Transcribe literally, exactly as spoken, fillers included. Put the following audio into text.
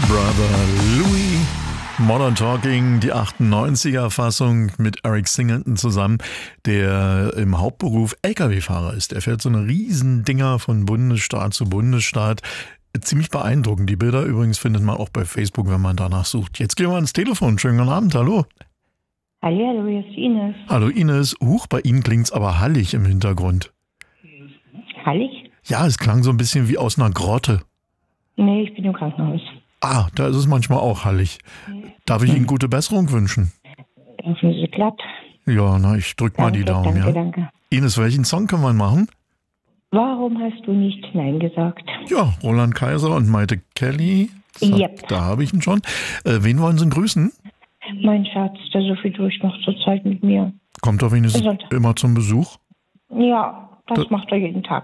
Brother Louis. Modern Talking, die achtundneunziger-Fassung mit Eric Singleton zusammen, der im Hauptberuf L K W-Fahrer ist. Er fährt so eine riesen Dinger von Bundesstaat zu Bundesstaat. Ziemlich beeindruckend. Die Bilder übrigens findet man auch bei Facebook, wenn man danach sucht. Jetzt gehen wir ans Telefon. Schönen guten Abend, hallo. Hallo, hallo, hier ist Ines. Hallo Ines. Huch, bei Ihnen klingt's aber hallig im Hintergrund. Hallig? Ja, es klang so ein bisschen wie aus einer Grotte. Nee, ich bin im Krankenhaus. Ah, da ist es manchmal auch hallig. Darf ich Ihnen gute Besserung wünschen? Hoffen Sie glatt. Ja, na, ich drück mal die Daumen. Danke, Ja. danke. Ines, welchen Song können wir machen? Warum hast du nicht Nein gesagt? Ja, Roland Kaiser und Maite Kelly. Zack, Yep. Da habe ich ihn schon. Äh, wen wollen Sie denn grüßen? Mein Schatz, der so viel durchmacht zurzeit mit mir. Kommt er wenigstens Sonntag. immer zum Besuch? Ja, das Da- macht er jeden Tag.